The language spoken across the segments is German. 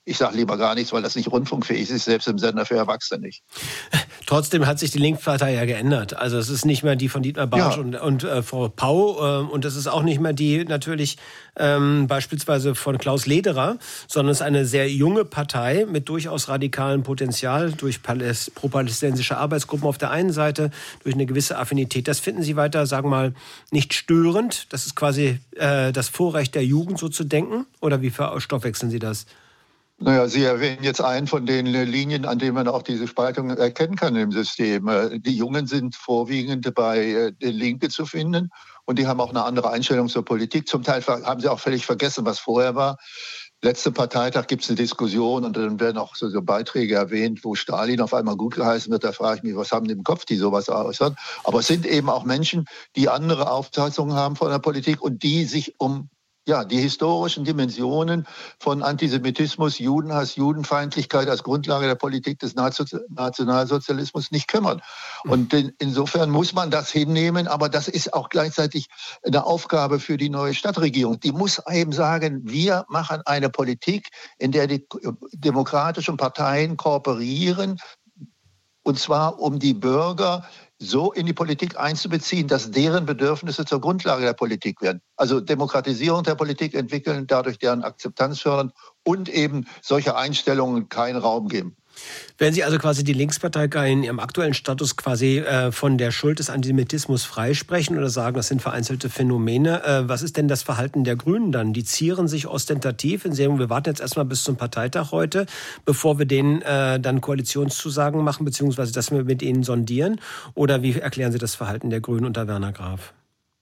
ich sage lieber gar nichts, weil das nicht rundfunkfähig ist, selbst im Sender für Erwachsene nicht. Trotzdem hat sich die Linkspartei ja geändert. Also es ist nicht mehr die von Dietmar Bartsch und Frau Pau und es ist auch nicht mehr die natürlich beispielsweise von Klaus Lederer, sondern es ist eine sehr junge Partei mit durchaus radikalem Potenzial durch pro-palästinensische Arbeitsgruppen auf der einen Seite, durch eine gewisse Affinität. Das finden Sie weiter, sagen wir mal, nicht störend? Das ist quasi das Vorrecht der Jugend, so zu denken? Oder wie verstoffwechseln Sie das? Naja, Sie erwähnen jetzt einen von den Linien, an denen man auch diese Spaltung erkennen kann im System. Die Jungen sind vorwiegend bei den Linken zu finden und die haben auch eine andere Einstellung zur Politik. Zum Teil haben sie auch völlig vergessen, was vorher war. Letzten Parteitag gibt es eine Diskussion und dann werden auch so Beiträge erwähnt, wo Stalin auf einmal gut geheißen wird. Da frage ich mich, was haben die im Kopf, die sowas äußern? Aber es sind eben auch Menschen, die andere Auffassungen haben von der Politik und die sich um die historischen Dimensionen von Antisemitismus, Judenhass, Judenfeindlichkeit als Grundlage der Politik des Nationalsozialismus nicht kümmern. Und insofern muss man das hinnehmen, aber das ist auch gleichzeitig eine Aufgabe für die neue Stadtregierung. Die muss eben sagen, wir machen eine Politik, in der die demokratischen Parteien kooperieren, und zwar um die Bürger so in die Politik einzubeziehen, dass deren Bedürfnisse zur Grundlage der Politik werden. Also Demokratisierung der Politik entwickeln, dadurch deren Akzeptanz fördern und eben solche Einstellungen keinen Raum geben. Werden Sie also quasi die Linkspartei in ihrem aktuellen Status quasi von der Schuld des Antisemitismus freisprechen oder sagen, das sind vereinzelte Phänomene? Was ist denn das Verhalten der Grünen dann? Die zieren sich ostentativ und sagen, wir warten jetzt erstmal bis zum Parteitag heute, bevor wir denen dann Koalitionszusagen machen, beziehungsweise dass wir mit ihnen sondieren? Oder wie erklären Sie das Verhalten der Grünen unter Werner Graf?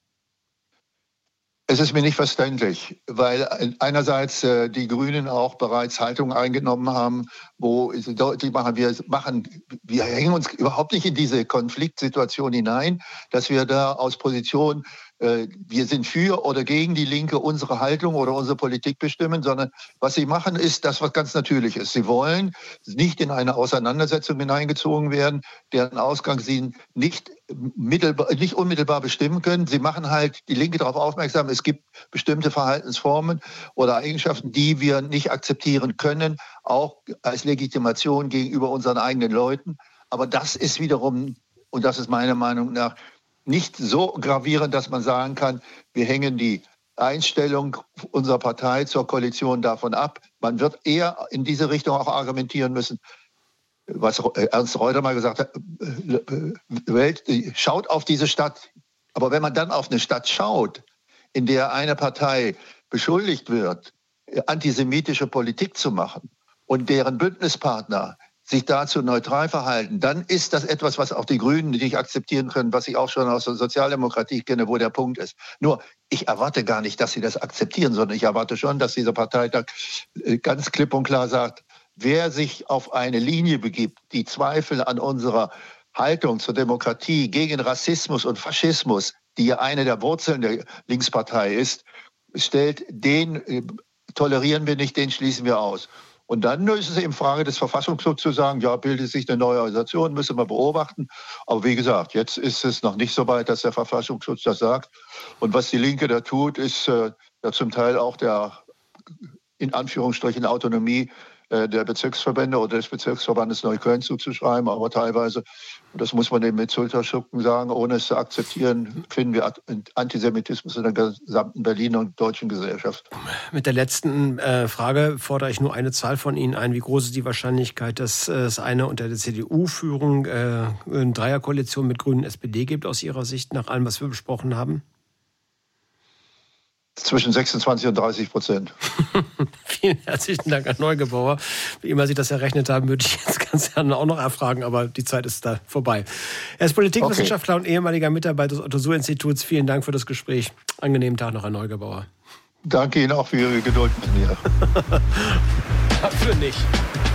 Es ist mir nicht verständlich, weil einerseits die Grünen auch bereits Haltung eingenommen haben, wo sie deutlich machen, wir hängen uns überhaupt nicht in diese Konfliktsituation hinein, dass wir da aus Position, wir sind für oder gegen die Linke unsere Haltung oder unsere Politik bestimmen, sondern was sie machen, ist das, was ganz natürlich ist. Sie wollen nicht in eine Auseinandersetzung hineingezogen werden, deren Ausgang sie nicht unmittelbar bestimmen können. Sie machen halt die Linke darauf aufmerksam, es gibt bestimmte Verhaltensformen oder Eigenschaften, die wir nicht akzeptieren können, auch als Legitimation gegenüber unseren eigenen Leuten. Aber das ist wiederum, und das ist meiner Meinung nach, nicht so gravierend, dass man sagen kann, wir hängen die Einstellung unserer Partei zur Koalition davon ab. Man wird eher in diese Richtung auch argumentieren müssen, was Ernst Reuter mal gesagt hat, Welt, schaut auf diese Stadt. Aber wenn man dann auf eine Stadt schaut, in der eine Partei beschuldigt wird, antisemitische Politik zu machen und deren Bündnispartner sich dazu neutral verhalten, dann ist das etwas, was auch die Grünen nicht akzeptieren können, was ich auch schon aus der Sozialdemokratie kenne, wo der Punkt ist. Nur, ich erwarte gar nicht, dass sie das akzeptieren, sondern ich erwarte schon, dass dieser Parteitag ganz klipp und klar sagt, wer sich auf eine Linie begibt, die Zweifel an unserer Haltung zur Demokratie gegen Rassismus und Faschismus, die ja eine der Wurzeln der Linkspartei ist, stellt, den tolerieren wir nicht, den schließen wir aus. Und dann ist es eben Frage des Verfassungsschutzes zu sagen, ja, bildet sich eine neue Organisation, müssen wir beobachten. Aber wie gesagt, jetzt ist es noch nicht so weit, dass der Verfassungsschutz das sagt. Und was die Linke da tut, ist ja zum Teil auch der, in Anführungsstrichen, Autonomie der Bezirksverbände oder des Bezirksverbandes Neukölln zuzuschreiben. Aber teilweise, das muss man eben mit Schulterzucken sagen, ohne es zu akzeptieren, finden wir Antisemitismus in der gesamten Berliner und deutschen Gesellschaft. Mit der letzten Frage fordere ich nur eine Zahl von Ihnen ein. Wie groß ist die Wahrscheinlichkeit, dass es eine unter der CDU-Führung eine Dreierkoalition mit Grünen und SPD gibt, aus Ihrer Sicht, nach allem, was wir besprochen haben? Zwischen 26 und 30%. Vielen herzlichen Dank, Herr Neugebauer. Wie immer Sie das errechnet haben, würde ich jetzt ganz gerne auch noch erfragen, aber die Zeit ist da vorbei. Er ist Politikwissenschaftler und ehemaliger Mitarbeiter des Otto-Suhr-Instituts. Vielen Dank für das Gespräch. Angenehmen Tag noch, Herr Neugebauer. Danke Ihnen auch für Ihre Geduld mit mir. Dafür nicht.